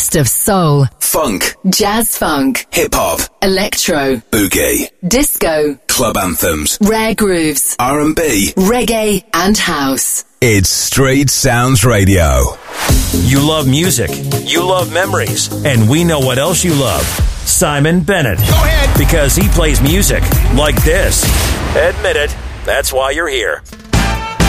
best of soul, funk, jazz funk, hip-hop, electro, boogie, disco, club anthems, rare grooves, R&B, reggae, and house. It's Street Sounds Radio. You love music, you love memories, and we know what else you love. Simon Bennett. Go ahead. Because he plays music like this. Admit it, that's why you're here.